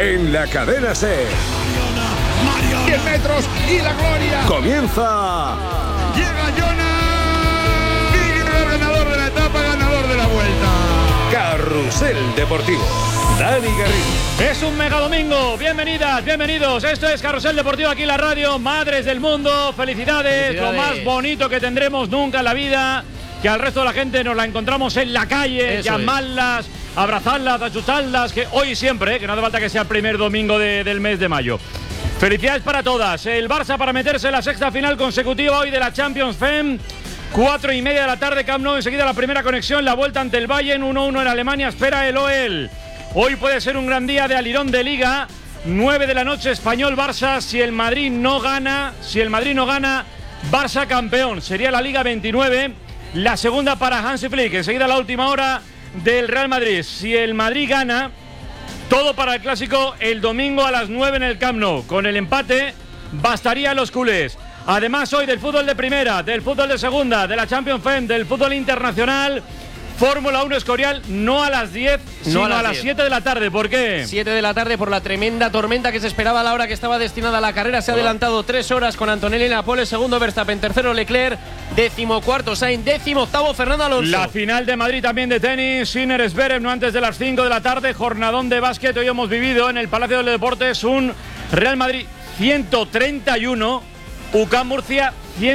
en la cadena SER. 10 metros y la gloria. Comienza. Llega Jonas. Ganador de la etapa, ganador de la vuelta. Carrusel Deportivo. Dani Garrido. Es un mega domingo. Bienvenidas, bienvenidos. Esto es Carrusel Deportivo aquí en la radio. Madres del mundo, felicidades. Lo más bonito que tendremos nunca en la vida. Que al resto de la gente nos la encontramos en la calle, llamarlas, abrazarlas, achucharlas, que hoy y siempre, que no hace falta que sea el primer domingo del mes de mayo. Felicidades para todas. El Barça para meterse en la sexta final consecutiva hoy de la Champions FEM. 4:30 de la tarde, Camp Nou. Enseguida la primera conexión, la vuelta ante el Bayern. 1-1 en Alemania, espera el OEL. Hoy puede ser un gran día de alirón de Liga. 9 de la noche, Español-Barça. Si el Madrid no gana, Barça campeón. Sería la Liga 29. La segunda para Hansi Flick. Enseguida la última hora del Real Madrid. Si el Madrid gana, todo para el clásico el domingo a las 9 en el Camp Nou. Con el empate bastaría a los culés. Además hoy del fútbol de primera, del fútbol de segunda, de la Champions FEM, del fútbol internacional. Fórmula 1 Escorial, no a las 10, sino a las 7 de la tarde. ¿Por qué? 7 de la tarde por la tremenda tormenta que se esperaba a la hora que estaba destinada a la carrera. Se ha adelantado 3 horas con Antonelli en la pole, segundo Verstappen, tercero Leclerc, 14º Sainz, 18º Fernando Alonso. La final de Madrid también de tenis, Sinner Zverev, no antes de las 5 de la tarde, jornadón de básquet. Hoy hemos vivido en el Palacio de los Deportes un Real Madrid 131, UCAM Murcia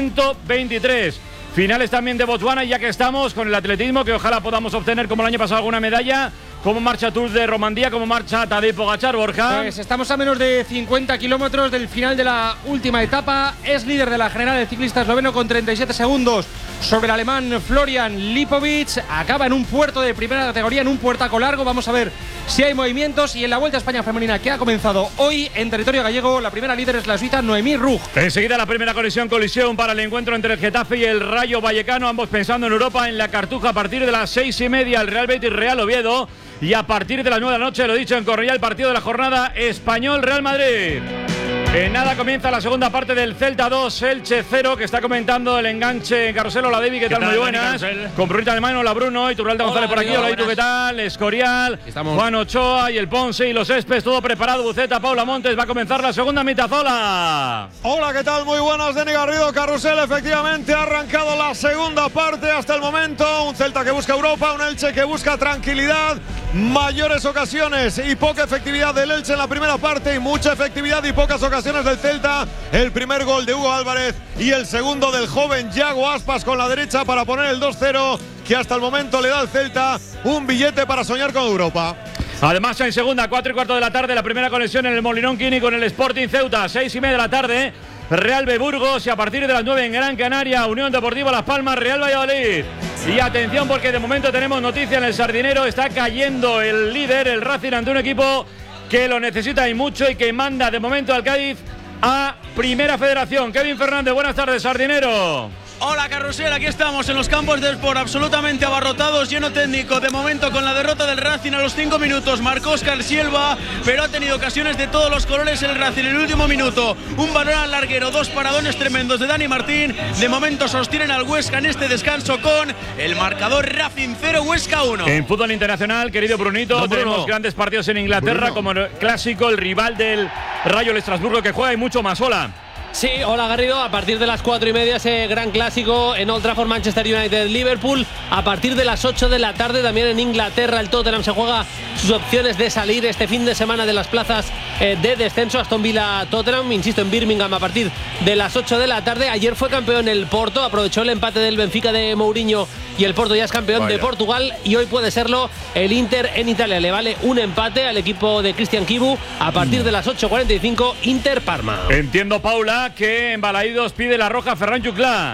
123. Finales también de Botswana, ya que estamos con el atletismo, que ojalá podamos obtener como el año pasado alguna medalla. ¿Cómo marcha Tour de Romandía? ¿Cómo marcha Tadej Pogačar, Borja? Pues estamos a menos de 50 kilómetros del final de la última etapa. Es líder de la general el ciclista esloveno con 37 segundos sobre el alemán Florian Lipovic. Acaba en un puerto de primera categoría, en un puertaco largo. Vamos a ver si hay movimientos. Y en la Vuelta a España femenina, que ha comenzado hoy en territorio gallego, la primera líder es la suiza Noemí Rug. Enseguida la primera colisión para el encuentro entre el Getafe y el Rayo Vallecano, ambos pensando en Europa, en la Cartuja, a partir de las 6:30 el Real Betis Real Oviedo. Y a partir de las 9 de la noche, lo dicho en Cornellá, el partido de la jornada, Español-Real Madrid. En nada comienza la segunda parte del Celta 2, Elche 0, que está comentando el enganche en Carrusel. Hola, David, ¿qué tal? Muy buenas. Con Brunita de Mano, hola Bruno, y Turralda González por aquí. Hola, ¿y tú qué tal? Escorial, Juan Ochoa y el Ponce y los Céspedes, todo preparado. Buceta, Paula Montes, va a comenzar la segunda mitad. Hola. Hola, ¿qué tal? Muy buenas, Dani Garrido. Carrusel, efectivamente, ha arrancado la segunda parte hasta el momento. Un Celta que busca Europa, un Elche que busca tranquilidad. Mayores ocasiones y poca efectividad del Elche en la primera parte y mucha efectividad y pocas ocasiones del Celta. El primer gol de Hugo Álvarez y el segundo del joven Yago Aspas con la derecha para poner el 2-0, que hasta el momento le da al Celta un billete para soñar con Europa. Además, en segunda, 4:15 de la tarde, la primera conexión en el Molinón Quini con el Sporting Ceuta, 6:30 de la tarde. Real B Burgos, y a partir de las 9 en Gran Canaria, Unión Deportiva Las Palmas, Real Valladolid. Y atención, porque de momento tenemos noticia en el Sardinero. Está cayendo el líder, el Racing, ante un equipo que lo necesita y mucho, y que manda de momento al Cádiz a Primera Federación. Kevin Fernández, buenas tardes, Sardinero. Hola, Carrusel, aquí estamos en los campos del Sport, absolutamente abarrotados, lleno técnico. De momento, con la derrota del Racing a los 5 minutos, marcó Óscar Silva, pero ha tenido ocasiones de todos los colores el Racing. En el último minuto, un balón al larguero, 2 paradones tremendos de Dani Martín. De momento sostienen al Huesca en este descanso con el marcador Racing 0, Huesca 1. En fútbol internacional, querido Brunito, tenemos grandes partidos en Inglaterra, como el clásico, el rival del Rayo, el Estrasburgo, que juega y mucho más. Hola. Sí, hola Garrido, a partir de las 4:30 ese gran clásico en Old Trafford, Manchester United-Liverpool. A partir de las 8 de la tarde también en Inglaterra el Tottenham se juega sus opciones de salir este fin de semana de las plazas de descenso. Aston Villa-Tottenham, insisto, en Birmingham a partir de las 8 de la tarde. Ayer fue campeón el Porto, aprovechó el empate del Benfica de Mourinho y el Porto ya es campeón de Portugal, y hoy puede serlo el Inter en Italia. Le vale un empate al equipo de Cristian Chivu a partir de las 8:45, Inter-Parma. Entiendo, Paula, que en Balaídos pide la roja Ferran Juclà.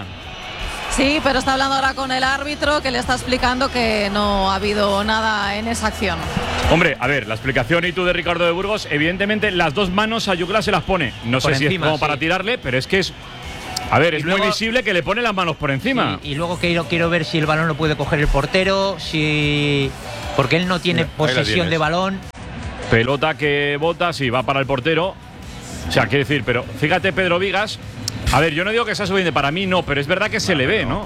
Sí, pero está hablando ahora con el árbitro, que le está explicando que no ha habido nada en esa acción. Hombre, a ver, la explicación y tú de Ricardo de Burgos, evidentemente las dos manos a Juclà se las pone. No sé si es como para tirarle, pero es que es... A ver, es luego, muy visible que le pone las manos por encima. Y luego quiero ver si el balón lo puede coger el portero, porque él no tiene posesión de balón. Pelota que bota, sí, va para el portero. O sea, quiere decir, pero fíjate, Pedro Vigas. A ver, yo no digo que sea suficiente, para mí no, pero es verdad que se le ve, ¿no?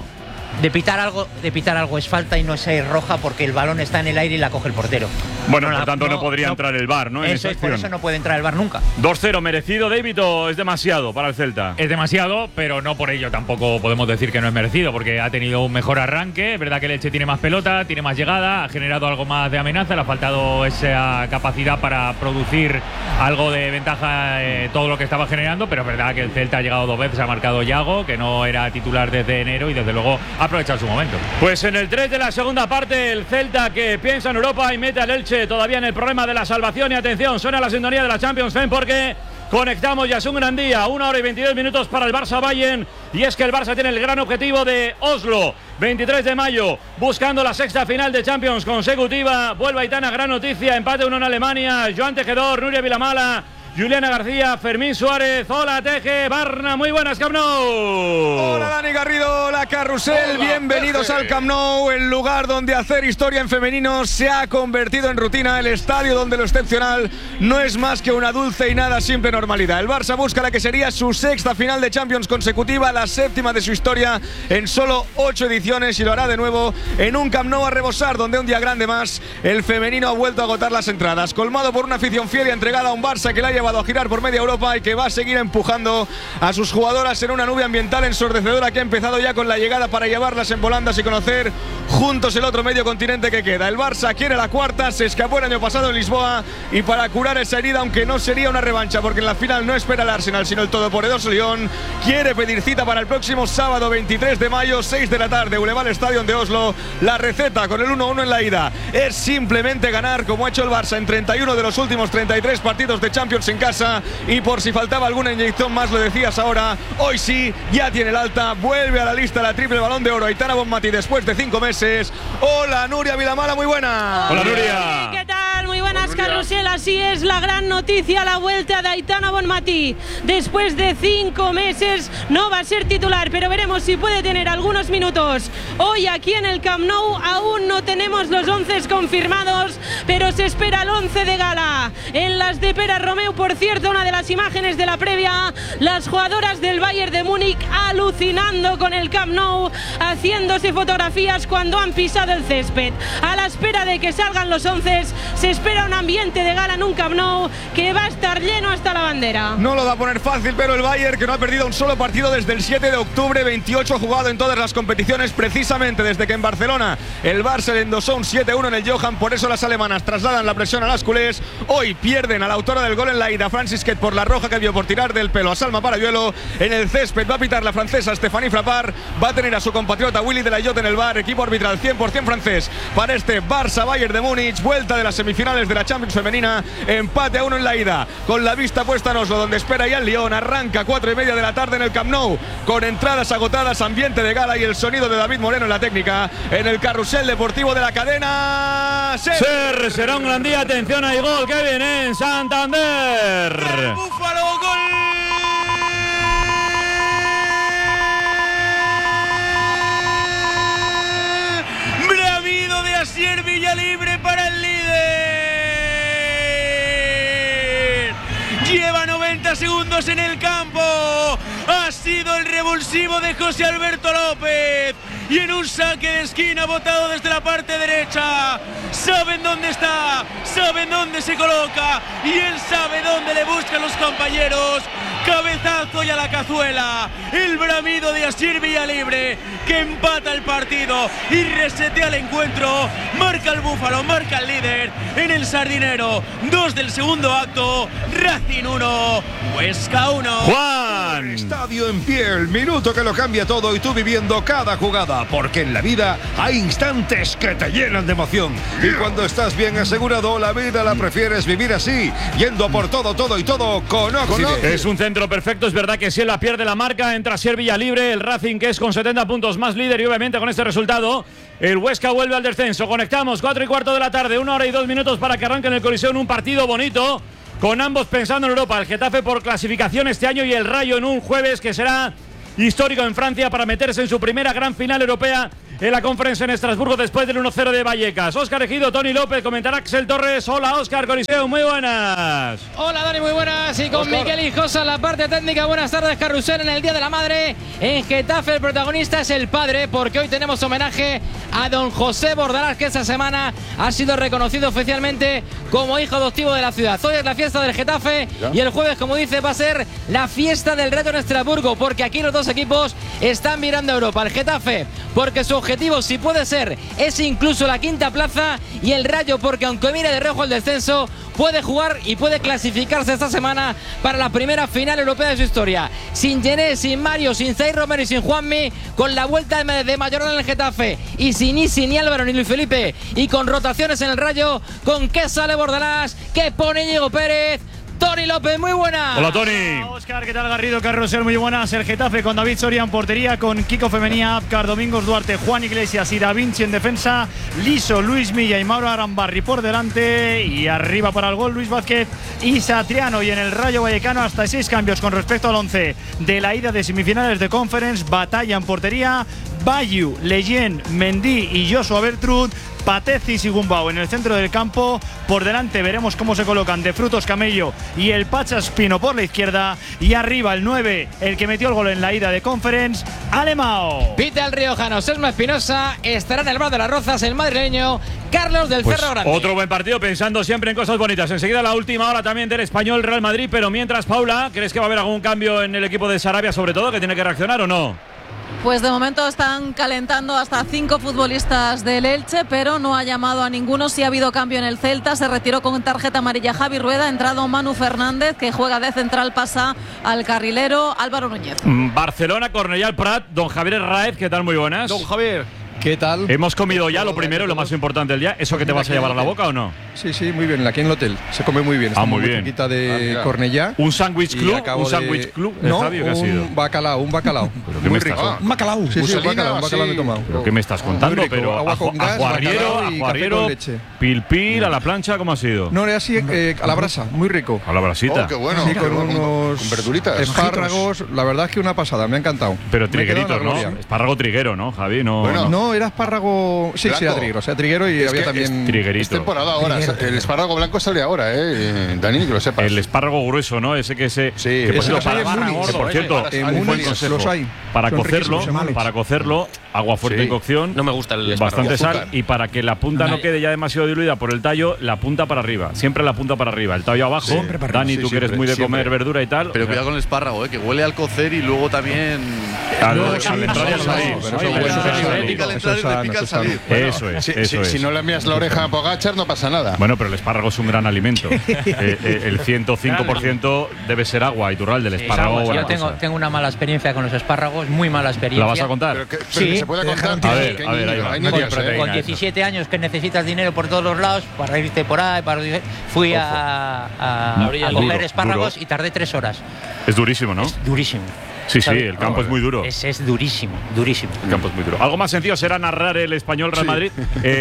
de pitar algo es falta y no es roja porque el balón está en el aire y la coge el portero. Bueno, por tanto no podría entrar el VAR, ¿no? Eso es, por eso no puede entrar el VAR nunca. 2-0, ¿merecido, David, o es demasiado para el Celta? Es demasiado, pero no por ello tampoco podemos decir que no es merecido, porque ha tenido un mejor arranque. Es verdad que el Elche tiene más pelota, tiene más llegada, ha generado algo más de amenaza, le ha faltado esa capacidad para producir algo de ventaja todo lo que estaba generando, pero es verdad que el Celta ha llegado 2 veces, ha marcado Yago, que no era titular desde enero y desde luego ha aprovechado su momento. Pues en el 3 de la segunda parte, el Celta que piensa en Europa y mete al Elche todavía en el problema de la salvación. Y atención, suena la sintonía de la Champions League porque conectamos, ya es un gran día, 1 hora y 22 minutos para el Barça-Bayern, y es que el Barça tiene el gran objetivo de Oslo, 23 de mayo, buscando la 6ª final de Champions consecutiva. Vuelve Aitana, gran noticia, empate 1 en Alemania, Joan Tejedor, Nuria Vilamala, Juliana García, Fermín Suárez, hola Teje, Barna, muy buenas, Camp Nou. Hola Dani Garrido, hola Carrusel, hola, bienvenidos al Camp Nou, el lugar donde hacer historia en femenino se ha convertido en rutina, el estadio donde lo excepcional no es más que una dulce y nada simple normalidad. El Barça busca la que sería su 6ª final de Champions consecutiva, la 7ª de su historia en solo 8 ediciones, y lo hará de nuevo en un Camp Nou a rebosar, donde un día grande más el femenino ha vuelto a agotar las entradas, colmado por una afición fiel y entregada a un Barça que la ha llevado a girar por media Europa y que va a seguir empujando a sus jugadoras en una nube ambiental ensordecedora que ha empezado ya con la llegada para llevarlas en volandas y conocer juntos el otro medio continente que queda. El Barça quiere la 4ª, se escapó el año pasado en Lisboa, y para curar esa herida, aunque no sería una revancha porque en la final no espera el Arsenal sino el todopoderoso Lyon, quiere pedir cita para el próximo sábado 23 de mayo, 6 de la tarde, Boulevard Stadion de Oslo. La receta con el 1-1 en la ida es simplemente ganar, como ha hecho el Barça en 31 de los últimos 33 partidos de Champions en casa, y por si faltaba alguna inyección más, lo decías ahora, hoy sí, ya tiene el alta, vuelve a la lista la triple Balón de Oro Aitana Bonmatí después de 5 meses. Hola Nuria Vilamala, muy buena. Hola Nuria. ¿Qué tal? Muy buenas, Carrusel. Así es, la gran noticia, la vuelta de Aitana Bonmatí. Después de 5 meses no va a ser titular, pero veremos si puede tener algunos minutos. Hoy aquí en el Camp Nou aún no tenemos los 11 confirmados, pero se espera el 11 de gala. En las de Pera Romeu, por cierto, una de las imágenes de la previa, las jugadoras del Bayern de Múnich alucinando con el Camp Nou, haciéndose fotografías cuando han pisado el césped. A la espera de que salgan los 11, se espera un ambiente de gala en un Camp Nou que va a estar lleno hasta la bandera. No lo va a poner fácil, pero el Bayern, que no ha perdido un solo partido desde el 7 de octubre, 28 jugado en todas las competiciones, precisamente desde que en Barcelona el Barça le endosó un 7-1 en el Johan. Por eso las alemanas trasladan la presión a las culés. Hoy pierden a la autora del gol en la ida, Francis Quet, por la roja que vio por tirar del pelo a Salma Parayuelo. En el césped va a pitar la francesa Stéphanie Frappart, va a tener a su compatriota Willy de la Llotte en el bar. Equipo arbitral 100% francés para este Barça-Bayern de Múnich, vuelta de las semifinales de la Champions femenina, empate a 1 en la ida, con la vista puesta en Oslo, donde espera ya el Lyon. Arranca 4:30 de la tarde en el Camp Nou, con entradas agotadas, ambiente de gala y el sonido de David Moreno en la técnica, en el carrusel deportivo de la cadena SER. Será un gran día, atención, hay gol que viene en Santander. Búfalo, gol. Bravido de Asier Villalibre para el líder. Lleva 90 segundos en el campo. Ha sido el revulsivo de José Alberto López. Y en un saque de esquina botado desde la parte derecha. Saben dónde está, saben dónde se coloca, y él sabe dónde le buscan los compañeros. Cabezazo y a la cazuela. El bramido de Asier Villalibre, que empata el partido y resetea el encuentro. Marca el Búfalo, marca el líder en el Sardinero. 2 del segundo acto. Racing 1, Huesca 1. Juan. Estadio en pie, el minuto que lo cambia todo y tú viviendo cada jugada, porque en la vida hay instantes que te llenan de emoción. Y cuando estás bien asegurado, la vida la prefieres vivir así, yendo por todo, todo y todo con Oxide. Es un centro perfecto, es verdad que si él la pierde la marca, entra Asier Villalibre, el Racing, que es con 70 puntos más líder, y obviamente con este resultado el Huesca vuelve al descenso. Conectamos 4:15 de la tarde, 1 hora y 2 minutos para que arranque en el Coliseo en un partido bonito, con ambos pensando en Europa. El Getafe por clasificación este año y el Rayo en un jueves que será histórico en Francia para meterse en su primera gran final europea en la conferencia en Estrasburgo después del 1-0 de Vallecas. Óscar Ejido, Tony López, comentará Axel Torres. Hola Óscar, Coliseo, muy buenas. Hola Dani, muy buenas. Y con Miguel Hijosa en la parte técnica. Buenas tardes, Carrusel, en el Día de la Madre. En Getafe el protagonista es el padre, porque hoy tenemos homenaje a don José Bordalás, que esta semana ha sido reconocido oficialmente como hijo adoptivo de la ciudad. Hoy es la fiesta del Getafe y el jueves, como dice, va a ser la fiesta del Reto en Estrasburgo, porque aquí los dos equipos están mirando a Europa. El Getafe, porque su objetivo, si puede ser, es incluso la quinta plaza, y el Rayo, porque aunque mire de reojo el descenso, puede jugar y puede clasificarse esta semana para la primera final europea de su historia. Sin Gené, sin Mario, sin Zay Romero y sin Juanmi, con la vuelta de Mayorón en el Getafe, y sin Isi, ni Álvaro, ni Luis Felipe, y con rotaciones en el Rayo, ¿con qué sale Bordalás? ¿Qué pone Íñigo Pérez? Tony López, muy buenas. Hola Tony. Óscar, ¿qué tal? Garrido, Carrusel, muy buenas. El Getafe con David Soria en portería, con Kiko Femenía, Apcar, Domingos Duarte, Juan Iglesias y Da Vinci en defensa, Liso, Luis Milla y Mauro Arambarri por delante, y arriba para el gol Luis Vázquez y Satriano. Y en el Rayo Vallecano hasta 6 cambios con respecto al 11 de la ida de semifinales de Conference. Batalla en portería, Bayu, Leyen, Mendy y Joshua Bertrud, Patezis y Gumbau en el centro del campo. Por delante veremos cómo se colocan De Frutos, Camello y el Pacha Espino por la izquierda, y arriba el 9, el que metió el gol en la ida de Conference, Alemão. Pita el riojano Selma Espinosa. Estará en el bar de las Rozas el madrileño Carlos del Cerro Grande. Otro buen partido, pensando siempre en cosas bonitas. Enseguida la última hora también del Español Real Madrid, pero mientras, Paula, ¿crees que va a haber algún cambio en el equipo de Sarabia, sobre todo, que tiene que reaccionar o no? Pues de momento están calentando hasta 5 futbolistas del Elche, pero no ha llamado a ninguno. Sí ha habido cambio en el Celta, se retiró con tarjeta amarilla Javi Rueda, ha entrado Manu Fernández, que juega de central, pasa al carrilero Álvaro Núñez. Barcelona, Cornellà el Prat, don Javier Herráez, ¿qué tal? Muy buenas. Don Javier, ¿qué tal? Hemos comido ya lo primero y lo más importante del día. ¿Eso que te vas a llevar a la boca o no? Sí, sí, muy bien. Aquí en el hotel se come muy bien. Muy bien. Cerquita de Cornellà. ¿Un sándwich club? ¿Un sándwich club? No, Fabio, ¿qué ha sido? un bacalao. ¿Pero qué me estás Un bacalao. Sí, sí, un bacalao me he tomado. ¿Pero qué me estás contando? Pero agua con gas, bacalao y café con leche. Pil, a la plancha, ¿cómo ha sido? No, era así a la brasa, muy rico. A la brasita. Oh, qué bueno. Sí, con unos verduritas, espárragos. La verdad es que una pasada, me ha encantado. Pero trigueritos, ¿no? Espárrago triguero, ¿no, Javi? No, era espárrago. Sí, era triguero y había también. Triguerito. Es temporada ahora. El espárrago blanco sale ahora, Dani, que lo sepas. El espárrago grueso, ¿no? Ese que se. Sí, que por cierto, un buen consejo. Para cocerlo, agua fuerte en cocción. No me gusta el bastante sal, y para que la punta no quede ya demasiado diluida por el tallo, la punta para arriba. Siempre la punta para arriba, el tallo abajo. Dani, tú que eres muy de comer verdura y tal. Pero cuidado con el espárrago, que huele al cocer y luego también. Al entrar y al salir. Eso es. Si no le envías la oreja a Pogačar, no pasa nada. Bueno, pero el espárrago es un gran alimento. El 105% debe ser agua, Iturralde, del espárrago. Yo tengo una mala experiencia con los espárragos, muy mala experiencia. ¿La vas a contar? Sí. ¿Se puede contar? A ver, ahí va. Con 17 años que necesitas dinero por todos los lados, para irte por ahí, fui a coger espárragos y tardé 3 horas. Es durísimo, ¿no? Es durísimo. Sí, el campo es muy duro. Es durísimo, durísimo. El campo es muy duro. Algo más sencillo será narrar el Español Real Madrid.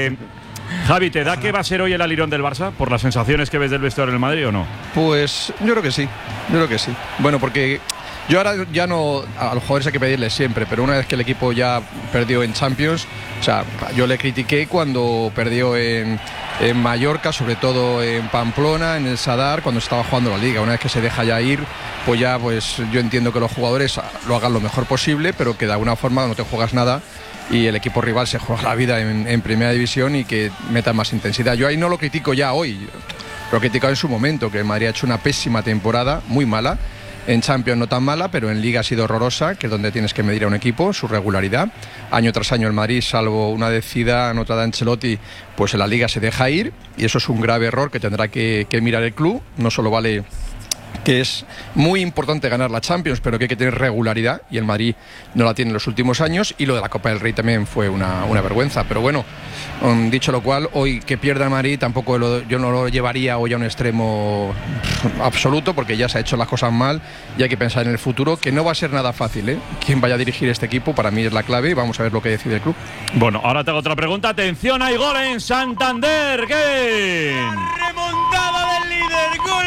Javi, ¿te da que va a ser hoy el alirón del Barça por las sensaciones que ves del vestuario del Madrid o no? Pues yo creo que sí. Bueno, porque yo ahora ya no, a los jugadores hay que pedirles siempre, pero una vez que el equipo ya perdió en Champions, o sea, yo le critiqué cuando perdió en Mallorca, sobre todo en Pamplona, en el Sadar, cuando estaba jugando la Liga. Una vez que se deja ya ir, pues yo entiendo que los jugadores lo hagan lo mejor posible, pero que de alguna forma no te juegas nada y el equipo rival se juega la vida en primera división y que meta más intensidad. Yo ahí no lo critico ya hoy, lo he criticado en su momento, que el Madrid ha hecho una pésima temporada, muy mala. En Champions no tan mala, pero en Liga ha sido horrorosa, que es donde tienes que medir a un equipo, su regularidad. Año tras año el Madrid, salvo una de Zidane, otra de Ancelotti, pues en la Liga se deja ir, y eso es un grave error que tendrá que mirar el club. No solo vale que es muy importante ganar la Champions, pero que hay que tener regularidad, y el Madrid no la tiene en los últimos años, y lo de la Copa del Rey también fue una vergüenza. Pero bueno, dicho lo cual, hoy que pierda el Madrid tampoco yo no lo llevaría hoy a un extremo absoluto, porque ya se ha hecho las cosas mal y hay que pensar en el futuro, que no va a ser nada fácil, Quien vaya a dirigir este equipo para mí es la clave, y vamos a ver lo que decide el club. Bueno, ahora te hago otra pregunta. Atención, hay gol en Santander. ¿Qué? Remontada del líder, gol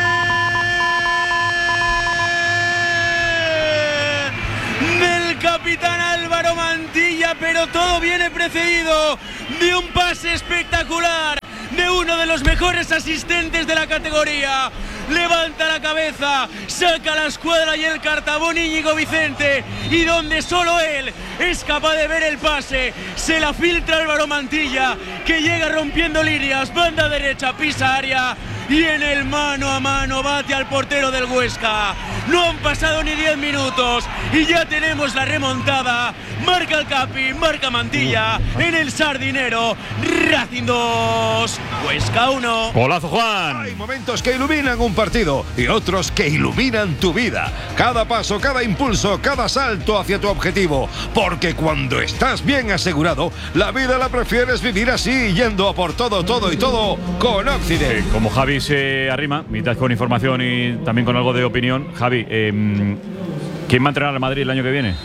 del capitán capitán Álvaro Mantilla, pero todo viene precedido de un pase espectacular de uno de los mejores asistentes de la categoría. Levanta la cabeza, saca la escuadra y el cartabón Íñigo Vicente, y donde solo él es capaz de ver el pase, se la filtra Álvaro Mantilla, que llega rompiendo líneas, banda derecha, pisa área, y en el mano a mano bate al portero del Huesca. No han pasado ni 10 minutos y ya tenemos la remontada. Marca el Capi, marca Mantilla en el Sardinero. Racing 2, Huesca 1. Golazo, Juan. Hay momentos que iluminan un partido y otros que iluminan tu vida. Cada paso, cada impulso, cada salto hacia tu objetivo. Porque cuando estás bien asegurado, la vida la prefieres vivir así, yendo a por todo, todo y todo con Occident. Como Javi se arrima, mitad con información y también con algo de opinión. Javi, ¿quién va a entrenar al Madrid el año que viene?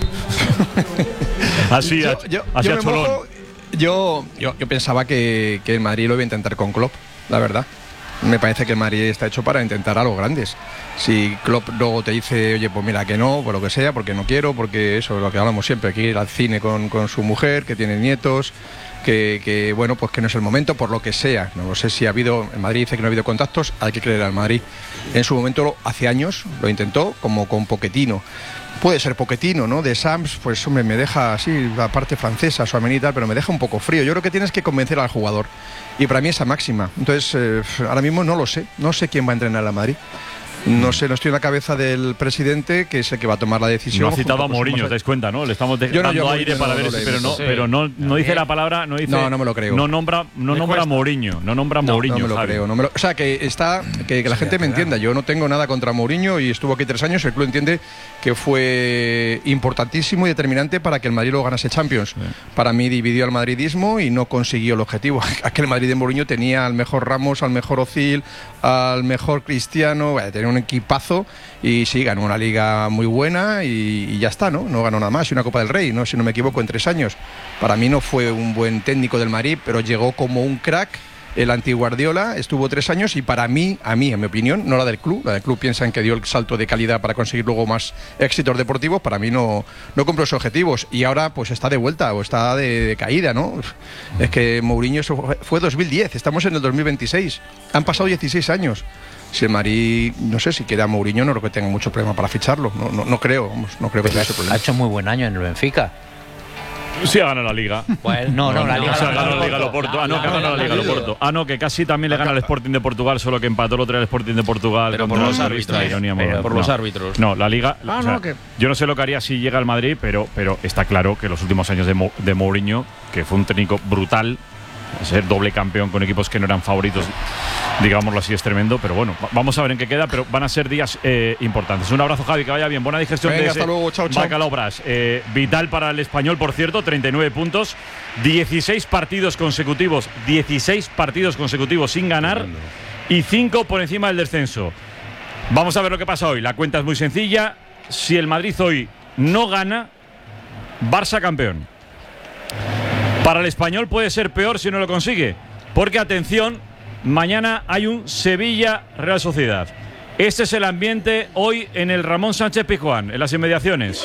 Así a Cholón. Yo pensaba que el Madrid lo iba a intentar con Klopp, la verdad. Me parece que el Madrid está hecho para intentar algo grandes. Si Klopp luego te dice, oye, pues mira que no, por lo que sea, porque no quiero, porque eso es lo que hablamos siempre, que ir al cine con su mujer, que tiene nietos, que bueno, pues que no es el momento, por lo que sea. No sé si ha habido, el Madrid dice que no ha habido contactos, hay que creer al Madrid. En su momento, hace años, lo intentó, como con Pochettino. Puede ser Pochettino, ¿no? De Sams, pues hombre, me deja así, la parte francesa, Tchouaméni y tal, pero me deja un poco frío. Yo creo que tienes que convencer al jugador. Y para mí esa máxima. Entonces, ahora mismo no lo sé. No sé quién va a entrenar a Madrid. No sé, no estoy en la cabeza del presidente, que es el que va a tomar la decisión. No ha citado a Mourinho, te das cuenta, ¿no? Le estamos dando aire para ver si, pero no dice la palabra, no dice. No me lo creo. No nombra a Mourinho, no nombra a Mourinho. No me lo creo. O sea, que la gente me entienda. Yo no tengo nada contra Mourinho y estuvo aquí 3 años. El club entiende que fue importantísimo y determinante para que el Madrid lo ganase Champions. Sí. Para mí dividió al madridismo y no consiguió el objetivo. Aquel Madrid de Mourinho tenía al mejor Ramos, al mejor Özil, al mejor Cristiano, tenía un equipazo y sí, ganó una liga muy buena y ya está, ¿no? No ganó nada más y una Copa del Rey, ¿no? Si no me equivoco, en 3 años. Para mí no fue un buen técnico del Madrid, pero llegó como un crack. El anti-Guardiola estuvo 3 años y para mí, en mi opinión, no la del club piensan que dio el salto de calidad para conseguir luego más éxitos deportivos, para mí no cumplió sus objetivos y ahora pues está de vuelta o está de caída, ¿no? Es que Mourinho fue 2010, estamos en el 2026, han pasado 16 años. Si el Madrid, no sé, si queda Mourinho, no creo que tenga mucho problema para ficharlo, no creo, no creo que tenga ese problema. Ha hecho muy buen año en el Benfica. Sí, ha ganado la Liga. Bueno, no, la Liga. O sea, ganó la Liga al Oporto. La Liga al Oporto. Que casi también le gana al Sporting de Portugal, solo que empató el otro al Sporting de Portugal. Pero por los árbitros. Por los árbitros. No, la Liga. Yo no sé lo que haría si llega al Madrid, pero está claro que los últimos años de Mourinho, que fue un técnico brutal, ser doble campeón con equipos que no eran favoritos, digámoslo así, es tremendo. Pero bueno, vamos a ver en qué queda, pero van a ser días importantes. Un abrazo, Javi, que vaya bien. Buena digestión. Venga, hasta luego, chao. Bacalao Brás. Vital para el Español, por cierto, 39 puntos, 16 partidos consecutivos sin ganar y 5 por encima del descenso. Vamos a ver lo que pasa hoy. La cuenta es muy sencilla. Si el Madrid hoy no gana, Barça campeón. Para el Español puede ser peor si no lo consigue, porque atención, mañana hay un Sevilla-Real Sociedad. Este es el ambiente hoy en el Ramón Sánchez Pizjuán, en las inmediaciones.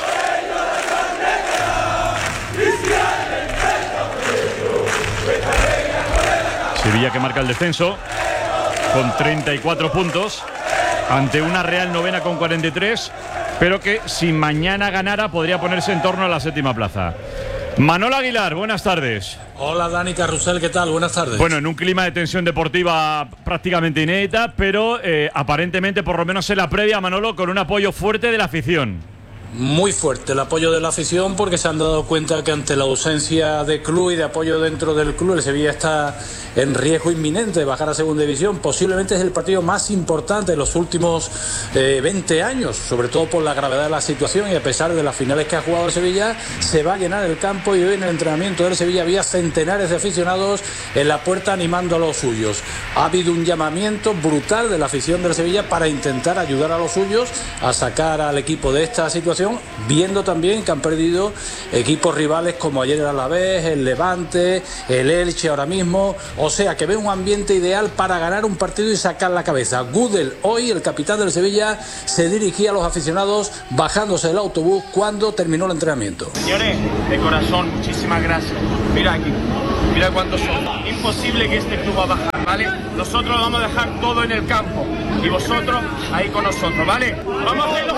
Sevilla que marca el descenso con 34 puntos ante una Real novena con 43, pero que si mañana ganara podría ponerse en torno a la 7ª plaza. Manolo Aguilar, buenas tardes. Hola Dani Carrusel, ¿qué tal? Buenas tardes. Bueno, en un clima de tensión deportiva prácticamente inédita, pero aparentemente, por lo menos en la previa, Manolo, con un apoyo fuerte de la afición. Muy fuerte el apoyo de la afición, porque se han dado cuenta que ante la ausencia de club y de apoyo dentro del club, el Sevilla está en riesgo inminente de bajar a segunda división. Posiblemente es el partido más importante de los últimos 20 años, sobre todo por la gravedad de la situación, y a pesar de las finales que ha jugado el Sevilla, se va a llenar el campo y hoy en el entrenamiento del Sevilla había centenares de aficionados en la puerta animando a los suyos. ha habido un llamamiento brutal de la afición del Sevilla para intentar ayudar a los suyos a sacar al equipo de esta situación, viendo también que han perdido equipos rivales como ayer el Alavés, el Levante, el Elche ahora mismo, o sea que ve un ambiente ideal para ganar un partido y sacar la cabeza. Gudel, hoy el capitán del Sevilla, se dirigía a los aficionados bajándose del autobús cuando terminó el entrenamiento. Señores, de corazón, muchísimas gracias. Mira aquí, mira cuántos son. Imposible que este club va a bajar, ¿vale? Nosotros vamos a dejar todo en el campo y vosotros ahí con nosotros, ¿vale? Vamos a hacerlo.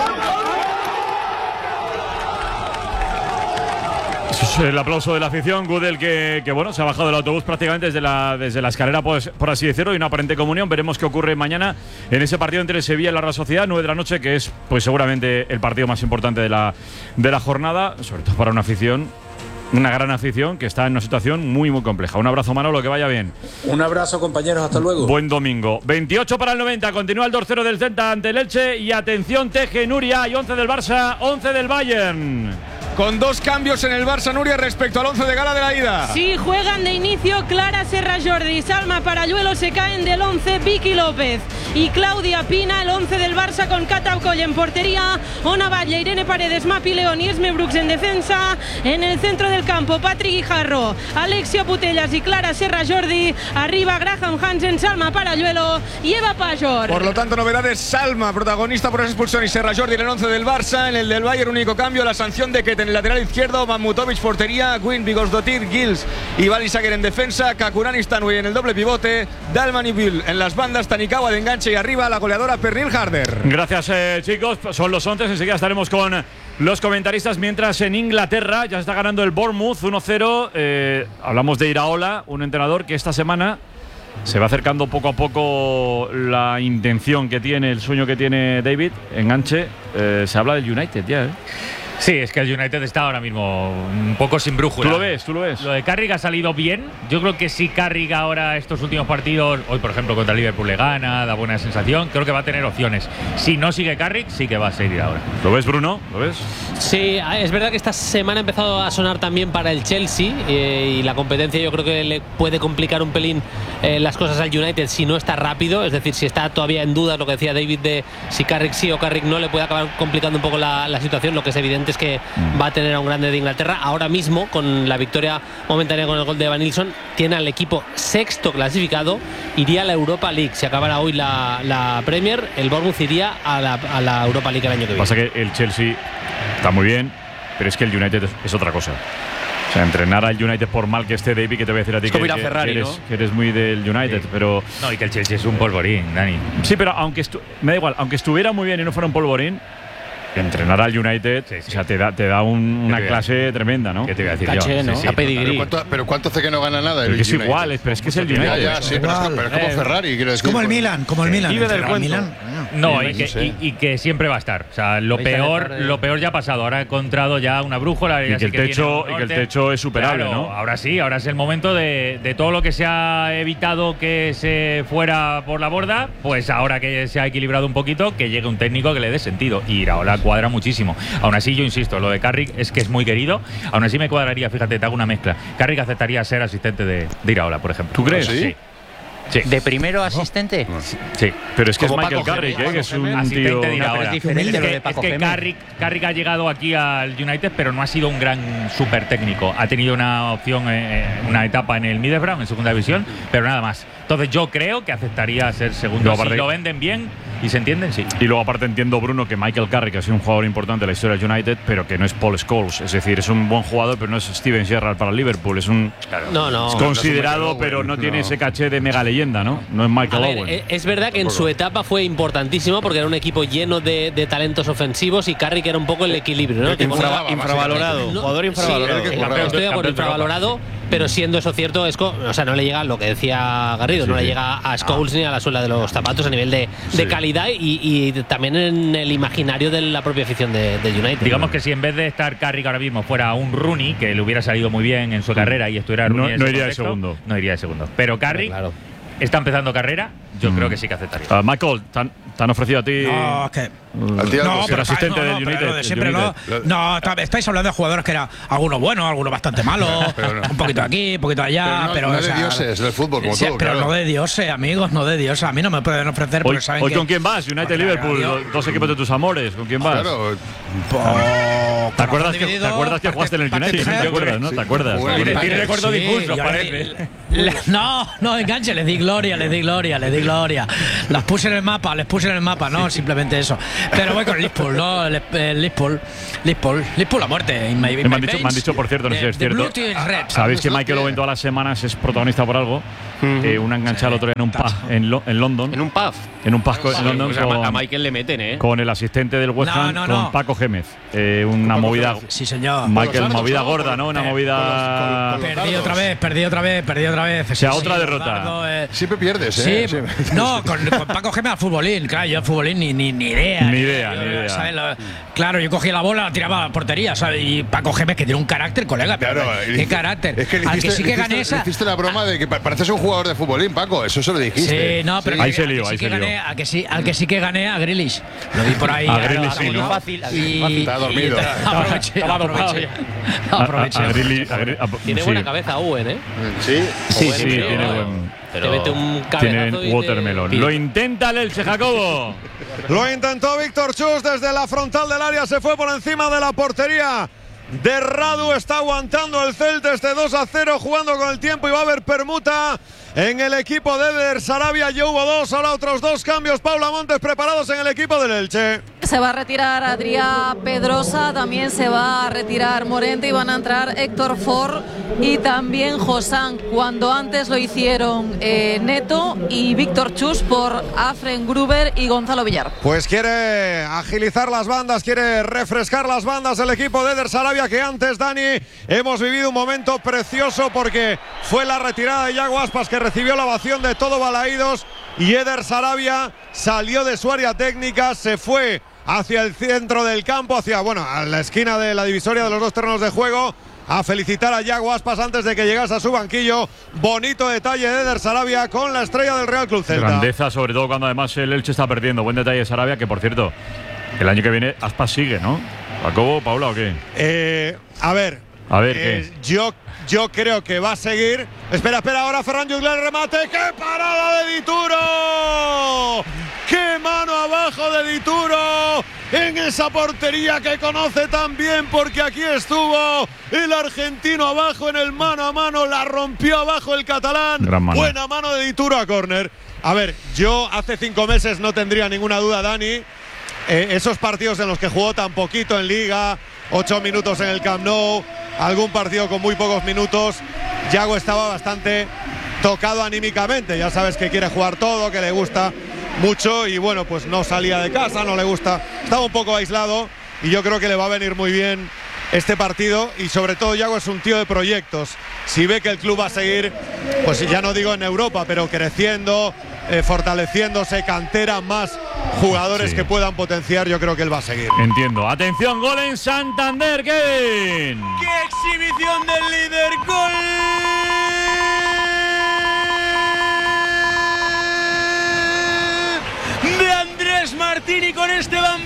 El aplauso de la afición. Gudel que bueno, se ha bajado del autobús prácticamente desde la escalera, pues, por así decirlo, y una aparente comunión. Veremos qué ocurre mañana en ese partido entre el Sevilla y la Real Sociedad, 9 de la noche, que es pues seguramente el partido más importante de la jornada, sobre todo para una afición, una gran afición que está en una situación muy muy compleja. Un abrazo, Manolo, que vaya bien. Un abrazo, compañeros, hasta luego. Buen domingo. 28 para el 90, continúa el 2-0 del Celta ante el Elche, y atención, Teje, Nuria, y 11 del Barça, 11 del Bayern. Con 2 cambios en el Barça, Nuria, respecto al 11 de gala de la ida. Sí, juegan de inicio Clara Serra Jordi, Salma Paralluelo, se caen del 11 Vicky López y Claudia Pina. El 11 del Barça con Cata Ocoll en portería, Ona Batlle, Irene Paredes, Mapi León y Esme Brooks en defensa. En el centro del campo, Patri Guijarro, Alexia Putellas y Clara Serra Jordi. Arriba, Graham Hansen, Salma Paralluelo y Eva Pajor. Por lo tanto, novedades: Salma, protagonista por esa expulsión, y Serra Jordi en el 11 del Barça. En el del Bayern, único cambio, la sanción de Keten en el lateral izquierdo, Mamutovic portería, Gwyn, Bigosdottir, Gils y Balisaguer en defensa, Kakurani, Stanway en el doble pivote, Dalman y Bill en las bandas, Tanikawa de enganche, y arriba la goleadora Pernil Harder. Gracias, chicos. Son los 11. Enseguida estaremos con los comentaristas, mientras en Inglaterra ya está ganando el Bournemouth 1-0. Hablamos de Iraola, un entrenador que esta semana se va acercando poco a poco la intención que tiene, el sueño que tiene David. Enganche, se habla del United ya, ¿eh? Sí, es que el United está ahora mismo un poco sin brújula. ¿Tú lo ves? ¿Tú lo ves? Lo de Carrick ha salido bien. Yo creo que si Carrick ahora estos últimos partidos, hoy por ejemplo contra el Liverpool le gana, da buena sensación, creo que va a tener opciones. Si no sigue Carrick, sí que va a seguir ahora. ¿Lo ves, Bruno? ¿Lo ves? Sí, es verdad que esta semana ha empezado a sonar también para el Chelsea, y la competencia yo creo que le puede complicar un pelín las cosas al United si no está rápido, es decir, si está todavía en duda, lo que decía David, de si Carrick sí o Carrick no, le puede acabar complicando un poco la situación. Lo que es evidente es que va a tener a un grande de Inglaterra. Ahora mismo, con la victoria momentánea con el gol de Evan Nilsson, tiene al equipo sexto clasificado, iría a la Europa League. Si acabara hoy la Premier, el Bournemouth iría a la Europa League el año que viene. Pasa que el Chelsea está muy bien, pero es que el United es otra cosa. O sea, entrenar al United, por mal que esté, David, que te voy a decir a ti, que, Ferrari, que eres muy del United, sí. Pero no, y que el Chelsea es un polvorín, Dani. Sí, pero me da igual, aunque estuviera muy bien y no fuera un polvorín, entrenar al United, sí. O sea, te da una clase tremenda, ¿no? ¿Qué te voy a decir Caché, yo? ¿no? Sí, sí. A pedigrí. Pero ¿cuánto hace que no gana nada? Pero es igual, pero es que es el United. Ya, sí, pero es como Ferrari, quiero decir. Es como el Milan, Vive del cuento. No, y que siempre va a estar. O sea, lo peor ya ha pasado. Ahora ha encontrado ya una brújula. Y que el techo es superable, claro, ¿no? Ahora sí, ahora es el momento de todo lo que se ha evitado que se fuera por la borda, pues ahora que se ha equilibrado un poquito, que llegue un técnico que le dé sentido. Y Iraola cuadra muchísimo. Aún así, yo insisto, lo de Carrick es que es muy querido. Aún así me cuadraría, fíjate, te hago una mezcla. Carrick aceptaría ser asistente de Iraola, por ejemplo. ¿Tú crees? Sí. Sí. ¿De primero asistente? Sí. Pero es que como es Michael Paco Carrick, Gémez, que es un asistente tío… de Iraola. Es diferente lo de Paco es que Gémez. Carrick ha llegado aquí al United, pero no ha sido un gran súper técnico. Ha tenido una opción, una etapa en el Middlesbrough, en segunda división, pero nada más. Entonces yo creo que aceptaría ser segundo. Si lo venden bien y se entienden, sí. Y luego aparte entiendo, Bruno, que Michael Carrick ha sido un jugador importante de la historia del United, pero que no es Paul Scholes. Es decir, es un buen jugador, pero no es Steven Gerrard para el Liverpool. Es un… No. Es considerado, pero no tiene ese caché de mega leyenda, ¿no? No es Michael Owen. Es verdad que en su etapa fue importantísimo porque era un equipo lleno de talentos ofensivos, y Carrick era un poco el equilibrio, ¿no? Infravalorado. Jugador infravalorado. Estoy de acuerdo, infravalorado, pero siendo eso cierto, o sea, no le llega lo que decía Garrido, no le llega a Scholes ni a la suela de los zapatos a nivel de calidad y también en el imaginario de la propia afición de United. Digamos que si en vez de estar Carrick ahora mismo fuera un Rooney, que le hubiera salido muy bien en su carrera y estuviera Rooney no iría de segundo. No iría de segundo. Pero Carrick… está empezando carrera, yo creo que sí que aceptaría. Michael, ¿te han ofrecido a ti? No, es que. Ser asistente del United. Lo de siempre no. No, estáis hablando de jugadores que eran algunos buenos, algunos bastante malos, un poquito de aquí, un poquito de allá. Pero no de dioses del fútbol, como tú. Pero no de dioses, amigos, no de dioses. A mí no me pueden ofrecer porque saben hoy que. ¿Con quién vas? United-Liverpool, dos equipos de tus amores. ¿Con quién vas? Claro. ¿Te acuerdas que jugaste en el United? ¿Te acuerdas? ¿No? ¿Te acuerdas? Tiene recuerdo difuso, parece. No, enganche, les di gloria. Les puse en el mapa, no, simplemente eso. Pero voy con Liverpool, ¿no? Liverpool a muerte. Me han dicho, por cierto, no sé si es cierto. Sabéis que Michael Owen todas las semanas es protagonista por algo. Una enganchada el otro día en un pub en London. ¿En un pub? En un pub en London. Pues a Michael le meten, ¿eh? Con el asistente del West Ham, con Paco Gémez. Una movida. Sí, señor. Michael, movida gorda, ¿no? Una movida. Perdí otra vez. O sea, otra derrota. Siempre pierdes, ¿eh? Sí. No, con Paco Gémez al futbolín. Claro, yo al futbolín ni idea. Ni idea. ¿Sabes? Claro, yo cogía la bola, la tiraba a la portería, ¿sabes? Y Paco Gémez, que tiene un carácter, colega. Claro, ¿qué carácter? Es que le hiciste la broma de que pareces un jugador de futbolín, Paco. Eso se lo dijiste. Sí, no, pero ahí se lió. Al que sí que gané a Grealish. Lo vi por ahí. A Grealish sí, ¿no? Fácil. Está dormido. Aproveché. Tiene buena cabeza Owen, ¿eh? Sí, tiene buen. Te mete un cabezazo. Tiene watermelon. Lo intenta el Elche, Jacobo. Lo intentó Víctor Chus desde la frontal del área, se fue por encima de la portería de Radu. Está aguantando el Celta este 2-0, jugando con el tiempo, y va a haber permuta en el equipo de Eder Sarabia. Ya hubo dos, ahora otros dos cambios. Paula Montes preparados en el equipo del Elche. Se va a retirar Adrià Pedrosa, también se va a retirar Morente y van a entrar Héctor Ford y también Josán, cuando antes lo hicieron Neto y Víctor Chus por Afren Gruber y Gonzalo Villar. Pues quiere agilizar las bandas, quiere refrescar las bandas el equipo de Eder Sarabia, que antes, Dani, hemos vivido un momento precioso porque fue la retirada de Yago Aspas, que recibió la ovación de todo Balaídos, y Eder Sarabia salió de su área técnica, se fue hacia el centro del campo, a la esquina de la divisoria de los dos terrenos de juego, a felicitar a Yago Aspas antes de que llegase a su banquillo. Bonito detalle de Eder Sarabia con la estrella del Real Club Celta. Grandeza, sobre todo cuando además el Elche está perdiendo. Buen detalle de Sarabia, que por cierto, el año que viene Aspas sigue, ¿no? ¿Jacobo, Paula o qué? A ver, ¿qué? Yo creo que va a seguir. Espera, ahora Ferran Jungler, remate. ¡Qué parada de Dituro! ¡Qué mano abajo de Dituro! En esa portería que conoce tan bien, porque aquí estuvo el argentino abajo en el mano a mano. La rompió abajo el catalán. Buena mano de Dituro a córner. A ver, yo hace 5 meses no tendría ninguna duda, Dani. Esos partidos en los que jugó tan poquito en Liga, 8 minutos en el Camp Nou, algún partido con muy pocos minutos, Yago estaba bastante tocado anímicamente. Ya sabes que quiere jugar todo, que le gusta mucho, y bueno, pues no salía de casa, no le gusta, estaba un poco aislado, y yo creo que le va a venir muy bien este partido. Y sobre todo Yago es un tío de proyectos. Si ve que el club va a seguir, pues ya no digo en Europa, pero creciendo, fortaleciéndose, cantera, más jugadores que puedan potenciar, yo creo que él va a seguir. Entiendo. Atención, gol en Santander, Kevin. ¡Qué exhibición del líder! ¡Gol! De Andrés Martini con Esteban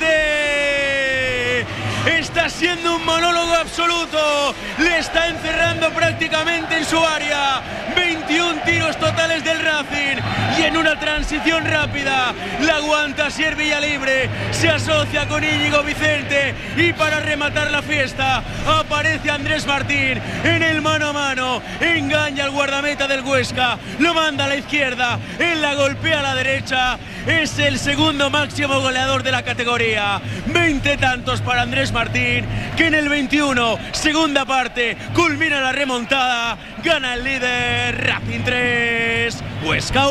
20. Está siendo un monólogo absoluto. Le está encerrando prácticamente en su área. 21 tiros totales del Racing. Y en una transición rápida la aguanta Sier Villalibre. Se asocia con Íñigo Vicente. Y para rematar la fiesta aparece Andrés Martín en el mano a mano. Engaña al guardameta del Huesca. Lo manda a la izquierda. Él la golpea a la derecha. Es el segundo máximo goleador de la categoría. 20 tantos para Andrés Martín, que en el 21, segunda parte, culmina la remontada. Gana el líder. Racing 3, Huesca 1.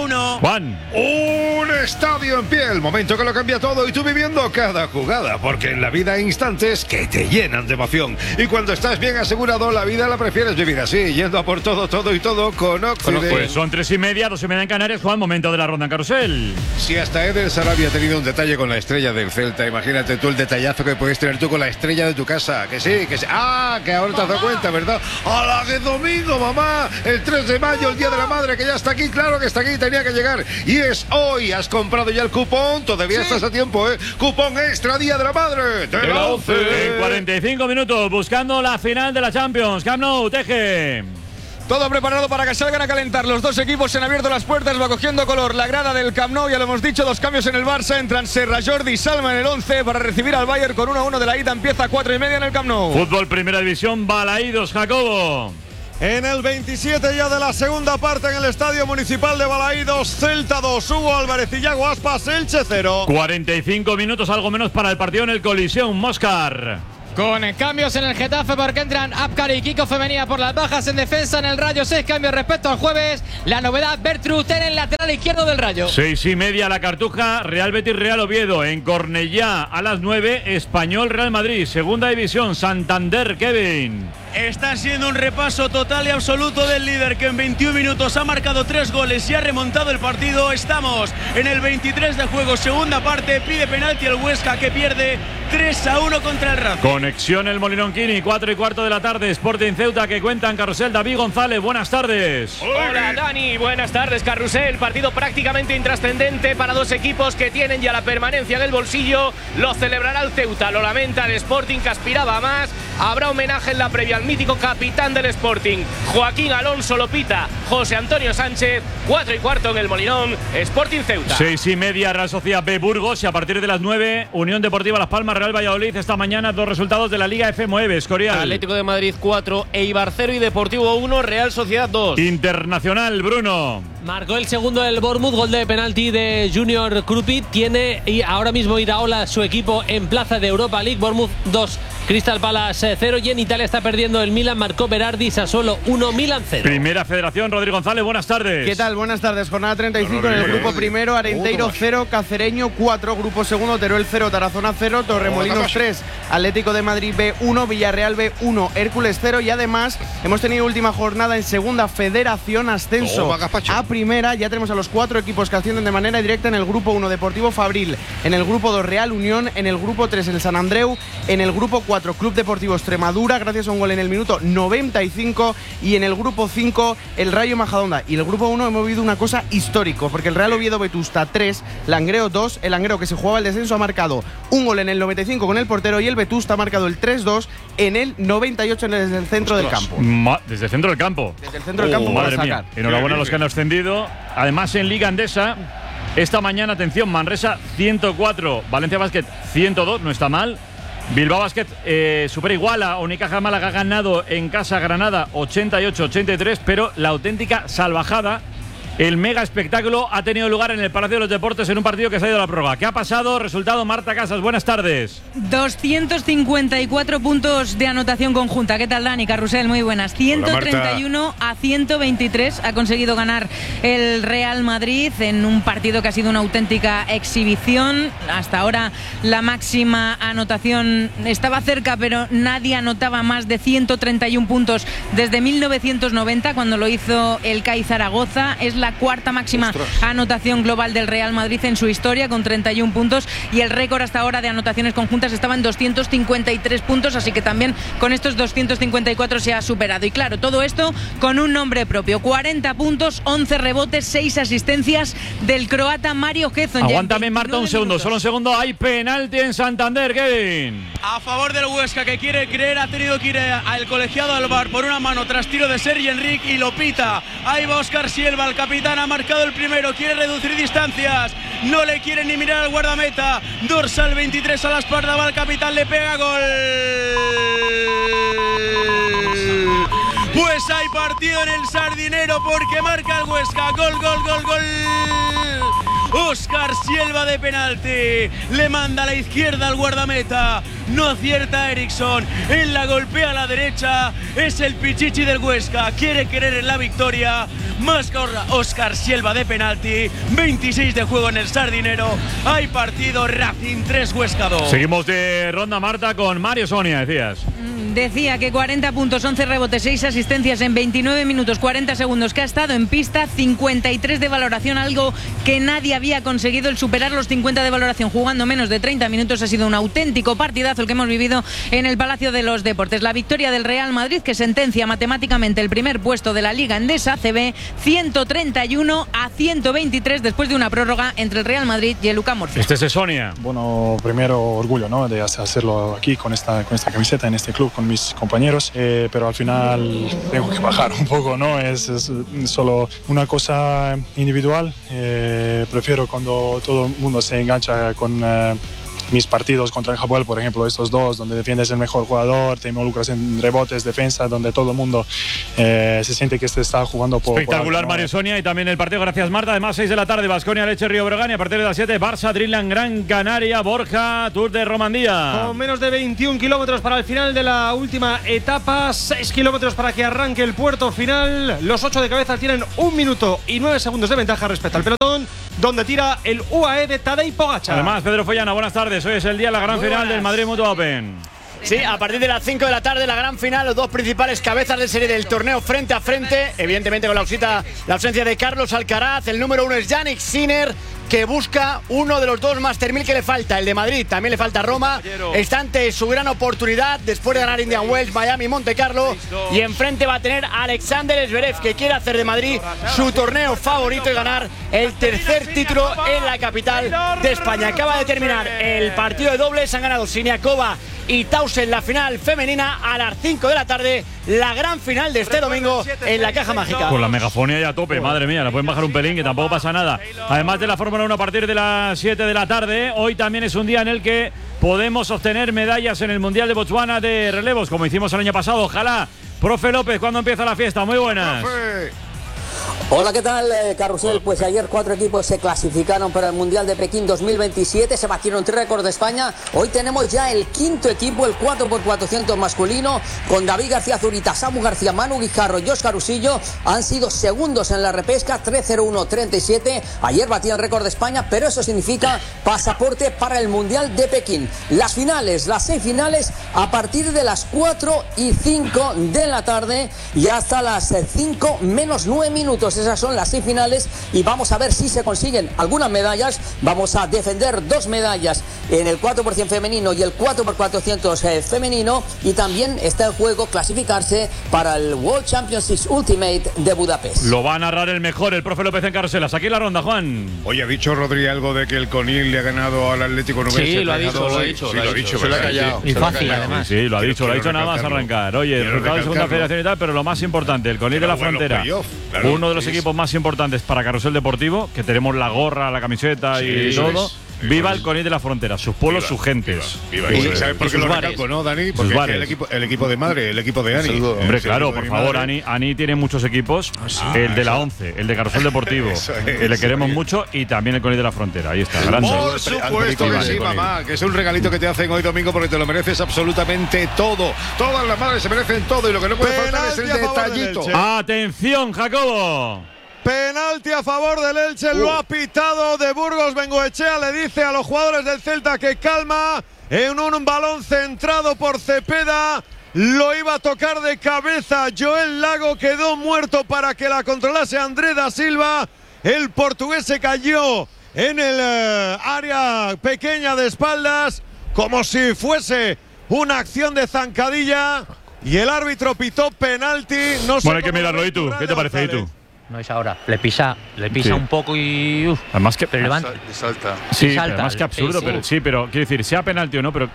van. Un estadio en pie, el momento que lo cambia todo y tú viviendo cada jugada, porque en la vida hay instantes que te llenan de emoción. Y cuando estás bien asegurado, la vida la prefieres vivir así, yendo a por todo, todo y todo con Occident. Pues son 3:30, 2:30 en Canarias, Juan, momento de la ronda en carrusel. Si hasta Eder Sarabia ha tenido un detalle con la estrella del Celta, imagínate tú el detallazo que puedes tener tú con la estrella de tu casa. Que sí, que sí. Ah, que ahora te has dado cuenta, ¿verdad? ¡Hala, que domingo, mamá! El 3 de mayo, el Día de la Madre, que ya está aquí, claro que está aquí, tenía que llegar. Y es hoy, has comprado ya el cupón, todavía estás a tiempo, ¿eh? Cupón extra Día de la Madre, de la 11. En 45 minutos, buscando la final de la Champions. Camp Nou, Teje. Todo preparado para que salgan a calentar. Los dos equipos se han abierto las puertas, va cogiendo color la grada del Camp Nou. Ya lo hemos dicho, 2 cambios en el Barça. Entran Serra, Jordi y Salma en el 11 para recibir al Bayern con 1-1 de la ida. Empieza 4:30 en el Camp Nou. Fútbol Primera División, Balaídos, Jacobo. En el 27 ya de la segunda parte en el Estadio Municipal de Balaídos, Celta 2, Hugo Álvarez y Yago Aspas, Elche 0. 45 minutos, algo menos para el partido en el Coliseum, Moscar. Con cambios en el Getafe porque entran Apcar y Kiko Femenía por las bajas en defensa en el Rayo. 6 cambios respecto al jueves. La novedad, Bertrud en el lateral izquierdo del Rayo. 6:30 la Cartuja, Real Betis, Real Oviedo. En Cornellá a las 9, Español, Real Madrid. Segunda división, Santander, Kevin. Está siendo un repaso total y absoluto del líder que en 21 minutos ha marcado 3 goles y ha remontado el partido. Estamos en el 23 de juego, segunda parte, pide penalti el Huesca que pierde 3-1 contra el Racing. Conexión el Molinón Quini, 4:15 de la tarde, Sporting Ceuta que cuenta en carrusel. David González, buenas tardes. Hola Dani, buenas tardes carrusel. Partido prácticamente intrascendente para dos equipos que tienen ya la permanencia en el bolsillo. Lo celebrará el Ceuta, lo lamenta el Sporting que aspiraba a más. Habrá homenaje en la previa al mítico capitán del Sporting, Joaquín Alonso Lopita, José Antonio Sánchez. 4:15 en el Molinón, Sporting Ceuta. 6:30 Real Sociedad B Burgos y a partir de las 9 Unión Deportiva Las Palmas Real Valladolid. Esta mañana 2 resultados de la Liga F9, Escorial. Atlético de Madrid 4, Eibar 0 y Deportivo 1, Real Sociedad 2. Internacional, Bruno. Marcó el segundo del Bournemouth, gol de penalti de Junior Krupi. Tiene y ahora mismo Iraola su equipo en plaza de Europa League. Bournemouth 2, Crystal Palace 0 y en Italia está perdiendo el Milan. Marcó Berardi, Sassuolo 1, Milan 0. Primera Federación, Rodrigo González, buenas tardes. ¿Qué tal? Buenas tardes. Jornada 35 en el grupo primero, Arenteiro 0, Cacereño 4, grupo segundo, Teruel 0, Tarazona 0, Torremolinos 3, Atlético de Madrid B 1, Villarreal B 1, Hércules 0 y además hemos tenido última jornada en segunda Federación, ascenso a primera. Ya tenemos a los 4 equipos que ascienden de manera directa en el grupo 1, Deportivo Fabril, en el grupo 2, Real Unión, en el grupo 3, el San Andreu, en el grupo 4, Club Deportivo Extremadura, gracias a un gol en el minuto 95 y en el grupo 5, el Rayo Majadahonda. Y el grupo 1 hemos vivido una cosa histórico, porque el Real Oviedo Vetusta 3, Langreo 2, el Langreo que se jugaba el descenso ha marcado un gol en el 95 con el portero y el Vetusta ha marcado el 3-2 en el 98 desde el centro del campo. Desde el centro del campo. Desde el centro del campo para madre sacar. Mía. Enhorabuena a los que han ascendido. Además en Liga Endesa, esta mañana, atención, Manresa 104, Valencia Basket 102, no está mal. Bilbao Basket supera iguala, Unicaja Málaga ha ganado en casa Granada 88-83, pero la auténtica salvajada, el mega espectáculo ha tenido lugar en el Palacio de los Deportes en un partido que se ha ido a la prórroga. ¿Qué ha pasado? Resultado, Marta Casas, buenas tardes. 254 puntos de anotación conjunta. ¿Qué tal, Dani? Carrusel, muy buenas. 131 a 123 ha conseguido ganar el Real Madrid en un partido que ha sido una auténtica exhibición. Hasta ahora la máxima anotación estaba cerca, pero nadie anotaba más de 131 puntos desde 1990, cuando lo hizo el CAI Zaragoza. Es la cuarta máxima anotación global del Real Madrid en su historia, con 31 puntos, y el récord hasta ahora de anotaciones conjuntas estaba en 253 puntos, así que también con estos 254 se ha superado. Y claro, todo esto con un nombre propio: 40 puntos, 11 rebotes, 6 asistencias del croata Mario Gezon. Aguántame, Marta, un segundo, solo un segundo. Hay penalti en Santander, Kevin. A favor del Huesca, que quiere creer, ha tenido que ir al colegiado al VAR por una mano tras tiro de Sergi Enrique y lo pita. Ahí va Óscar Sielva, el capitán ha marcado el primero, quiere reducir distancias, no le quiere ni mirar al guardameta. Dorsal 23 a la espalda, va el capitán, le pega, gol. Pues hay partido en el Sardinero porque marca el Huesca. Gol, gol, gol, gol. Óscar Sielva de penalti, le manda a la izquierda al guardameta. no acierta Eriksson, él la golpea a la derecha, es el Pichichi del Huesca, quiere querer en la victoria, más Óscar Sielva de penalti, 26 de juego en el Sardinero, hay partido, Racing 3, Huesca 2. Seguimos de ronda, Marta, con Mario Sonia, decías. Decía que 40 puntos, 11 rebotes, 6 asistencias en 29 minutos 40 segundos que ha estado en pista, 53 de valoración, algo que nadie había conseguido, el superar los 50 de valoración jugando menos de 30 minutos. Ha sido un auténtico partidazo el que hemos vivido en el Palacio de los Deportes. La victoria del Real Madrid, que sentencia matemáticamente el primer puesto de la Liga Endesa ACB, 131-123 después de una prórroga entre el Real Madrid y el UCAM Murcia. Este es Sonia. Bueno, primero orgullo, ¿no?, de hacerlo aquí con esta camiseta en este club, con mis compañeros, pero al final tengo que bajar un poco, ¿no? Es solo una cosa individual. Prefiero cuando todo el mundo se engancha con mis partidos contra el Hapoel, por ejemplo, estos dos, donde defiendes el mejor jugador, te involucras en rebotes, defensa, donde todo el mundo se siente que se está jugando por espectacular, ¿no? Mario Sonia, y también el partido, gracias Marta. Además, 6 de la tarde, Baskonia, Leche, Río Breogán, y a partir de las 7, Barça, Dreamland, Gran Canaria, Borja, Tour de Romandía. Con menos de 21 kilómetros para el final de la última etapa, 6 kilómetros para que arranque el puerto final. Los 8 de cabeza tienen 1 minuto y 9 segundos de ventaja respecto al pelotón, donde tira el UAE de Tadej Pogačar. Además, Pedro Follana, buenas tardes. Hoy es el día de la gran final del Madrid Mutua Open. Sí, a partir de las 5 de la tarde, la gran final, los dos principales cabezas de serie del torneo frente a frente, evidentemente con la ausencia de Carlos Alcaraz. El número 1 es Jannik Sinner, que busca uno de los dos Master 1000 que le falta, el de Madrid, también le falta Roma. Está ante su gran oportunidad después de ganar Indian Wells, Miami, Monte Carlo, y enfrente va a tener a Alexander Zverev, que quiere hacer de Madrid su torneo favorito y ganar el tercer título en la capital de España. Acaba de terminar el partido de dobles, han ganado Siniakova y Tausen la final femenina. A las 5 de la tarde, la gran final de este domingo en la Caja Mágica. Con la megafonía ya a tope, madre mía, la pueden bajar un pelín, que tampoco pasa nada. Además de la Fórmula 1 a partir de las 7 de la tarde, hoy también es un día en el que podemos obtener medallas en el Mundial de Botswana de relevos, como hicimos el año pasado. Ojalá. Profe López, ¿cuándo empieza la fiesta? Muy buenas. Hola, ¿qué tal, Carrusel? Pues ayer 4 equipos se clasificaron para el Mundial de Pekín 2027, se batieron 3 récords de España. Hoy tenemos ya el 5.º equipo, el 4x400 masculino, con David García Zurita, Samu García, Manu Guijarro y Óscar Usillo. Han sido segundos en la repesca, 3:01:37. Ayer batían récord de España, pero eso significa pasaporte para el Mundial de Pekín. Las finales, las 6 finales, a partir de las 4:05 de la tarde y hasta las 5 menos 9 minutos. Esas son las 6 finales y vamos a ver si se consiguen algunas medallas. Vamos a defender 2 medallas en el 4% femenino y el 4x400 femenino, y también está en juego clasificarse para el World Championships Ultimate de Budapest. Lo va a narrar el mejor, el profe López en Carruselas. Aquí la ronda, Juan. Oye, ¿ha dicho Rodri algo de que el Conil le ha ganado al Atlético Nubense? Sí, lo ha dicho. Se lo ha callado. Y fácil, además. Sí, lo ha dicho nada más arrancar. Oye, el resultado de segunda federación y tal, pero lo más importante, el Conil de la Frontera. Uno de los equipos más importantes para Carrusel Deportivo, que tenemos la gorra, la camiseta y todo. Viva el Conil de la Frontera, sus pueblos, sus gentes. Viva. ¿Y sabes por qué lo recalco, no, Dani? Porque es que el equipo de madre, el equipo de Ani. Hombre, claro, por favor, Ani tiene muchos equipos. El de la 11, el de Carrusel Deportivo, que le queremos mucho, y también el Conil de la Frontera. Ahí está, grande. Por supuesto que sí, mamá, que es un regalito que te hacen hoy domingo porque te lo mereces absolutamente todo. Todas las madres se merecen todo y lo que no puede faltar es el detallito. ¡Atención, Jacobo! Penalti a favor del Elche, lo ha pitado de Burgos. Bengoechea le dice a los jugadores del Celta que calma. En un balón centrado por Cepeda, lo iba a tocar de cabeza Joel Lago, quedó muerto para que la controlase André da Silva. El portugués se cayó en el área pequeña de espaldas, como si fuese una acción de zancadilla, y el árbitro pitó penalti. No sé, bueno, hay que mirarlo. ¿Y tú? ¿Qué te parece? ¿Y tú? No es ahora, le pisa un poco y además que pero levanta. Salta. Sí, salta, además que absurdo, pero sí, pero quiero decir, sea penalti o no, pero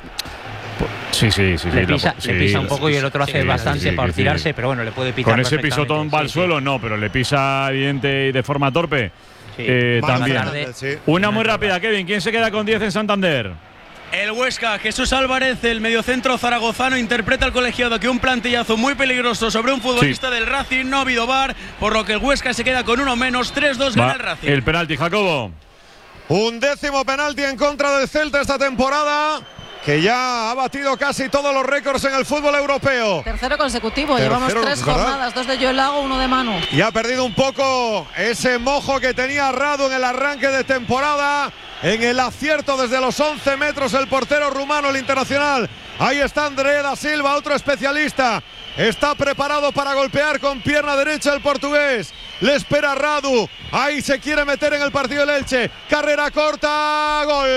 sí. Le pisa un poco y el otro hace bastante para tirarse, pero bueno, le puede pitar. Con ese pisotón va al suelo, no, pero le pisa evidente y de forma torpe. También. Una muy rápida, Kevin. ¿Quién se queda con 10 en Santander? El Huesca, Jesús Álvarez, el mediocentro zaragozano, interpreta al colegiado que un plantillazo muy peligroso sobre un futbolista del Racing, no ha habido VAR, por lo que el Huesca se queda con 1 menos, 3-2 gana el Racing. El penalti, Jacobo. 11º penalti en contra del Celta esta temporada, que ya ha batido casi todos los récords en el fútbol europeo. Tercero consecutivo, llevamos 3 jornadas, 2 de Joel Lago, 1 de Manu. Y ha perdido un poco ese mojo que tenía Radu en el arranque de temporada, en el acierto desde los 11 metros el portero rumano, el internacional. Ahí está André da Silva, otro especialista. Está preparado para golpear con pierna derecha el portugués. Le espera Radu. Ahí se quiere meter en el partido el Elche. Carrera corta. ¡Gol!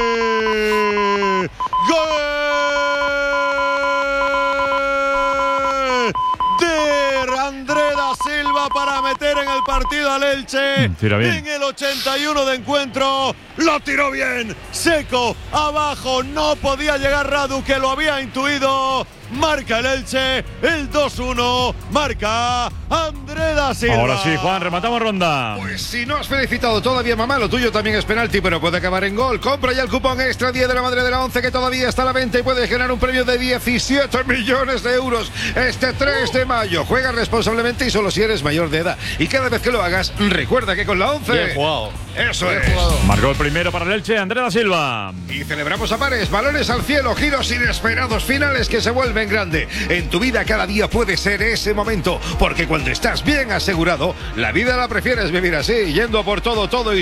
¡Gol! De André da Silva para meter en el partido al Elche. Tira bien. En el 81 de encuentro. Lo tiró bien. Seco. Abajo. No podía llegar Radu, que lo había intuido. Marca el Elche, el 2-1, marca André da Silva. Ahora sí, Juan, rematamos ronda. Pues si no has felicitado todavía, mamá, lo tuyo también es penalti, pero puede acabar en gol. Compra ya el cupón extra 10 de la madre de la 11, que todavía está a la venta y puedes ganar un premio de 17 millones de euros este 3 de mayo. Juega responsablemente y solo si eres mayor de edad. Y cada vez que lo hagas, recuerda que con la 11... Bien jugado. Eso Bien es. jugado. Marcó el primero para el Elche, André da Silva. Y celebramos a pares, balones al cielo, giros inesperados, finales que se vuelven grande. En tu vida cada día puede ser ese momento, porque cuando estás bien asegurado, la vida la prefieres vivir así, yendo por todo y